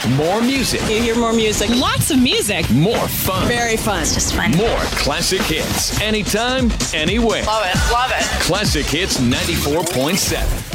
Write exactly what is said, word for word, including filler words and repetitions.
More music. You hear more music. Lots of music. More fun. Very fun. It's just fun. More classic hits. Anytime, anywhere. Love it. Love it. Classic Hits ninety-four point seven.